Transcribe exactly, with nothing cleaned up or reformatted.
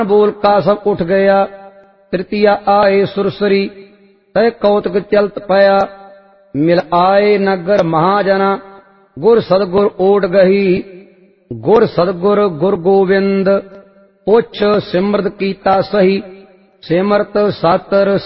बोल का सब उठ गया। तृतीया आए सुरसरी, तय कौतक चलत पया। मिल आए नगर महाजना, गुर सदगुर ओट गही। गुर सदगुर गुर गोविंद, पुछ सिमरत कीता सही। सिमरत सातर